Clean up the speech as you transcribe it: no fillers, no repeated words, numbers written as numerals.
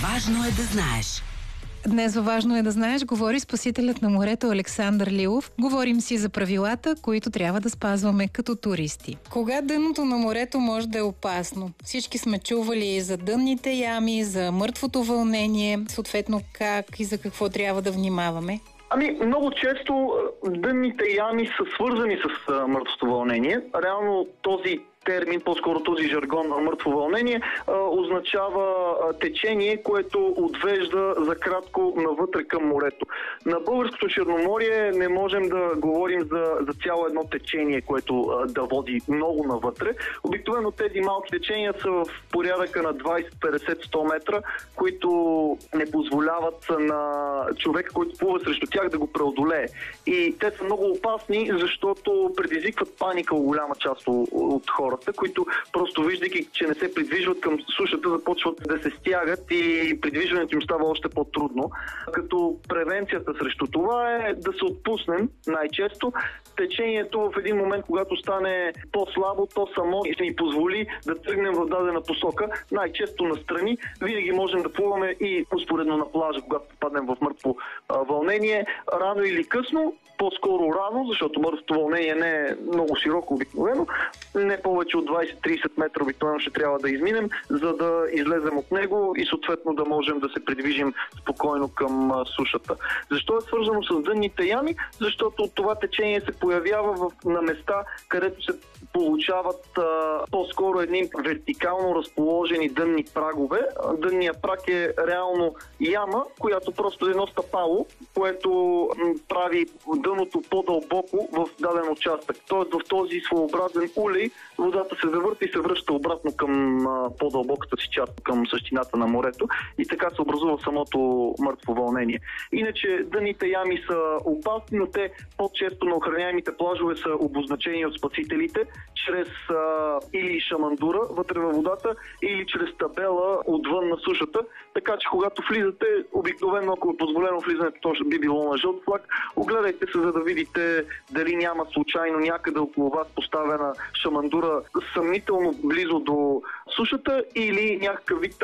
Важно е да знаеш. Днес Важно е да знаеш говори спасителят на морето Александър Лилов. Говорим си за правилата, които трябва да спазваме като туристи. Кога дъното на морето може да е опасно? Всички сме чували за дънните ями, за мъртвото вълнение, съответно как и за какво трябва да внимаваме. Много често дънните ями са свързани с мъртвото вълнение. Реално този термин, по-скоро този жаргон на мъртво вълнение, означава течение, което отвежда за кратко навътре към морето. На българското Черноморие не можем да говорим за цяло едно течение, което да води много навътре. Обикновено тези малки течения са в порядъка на 20, 50, 100 метра, които не позволяват на човек, който плува срещу тях, да го преодолее. И те са много опасни, защото предизвикват паника у голяма част от хората, които просто виждайки, че не се придвижват към сушата, започват да се стягат и придвижването им става още по-трудно. Като превенцията срещу това е да се отпуснем най-често. Течението в един момент, когато стане по-слабо, то само ще ни позволи да тръгнем в дадена посока, най-често настрани. Винаги можем да плуваме и успоредно на плажа, когато попаднем в мъртво вълнение, рано или късно. По-скоро рано, защото мъртвото вълнение не е много широко обикновено. Не повече от 20-30 метра обикновено ще трябва да изминем, за да излезем от него и съответно да можем да се придвижим спокойно към сушата. Защо е свързано с дънните ями? Защото това течение се появява на места, където се получават по-скоро едни вертикално разположени дънни прагове. Дънният праг е реално яма, която просто е едно стъпало, което прави дъното по-дълбоко в даден участък. Тоест в този своеобразен улей водата се завърта и се връща обратно към по-дълбоката си част, към същината на морето и така се образува самото мъртво вълнение. Иначе дънните ями са опасни, но те по-често на охраняемите плажове са обозначени от спасителите чрез или шамандура вътре във водата, или чрез табела отвън на сушата. Така че когато влизате, обикновено, ако е позволено влизането, то ще би било на жълт флаг, огледайте се, за да видите дали няма случайно някъде около вас поставена шамандура съмнително близо до сушата или някакъв вид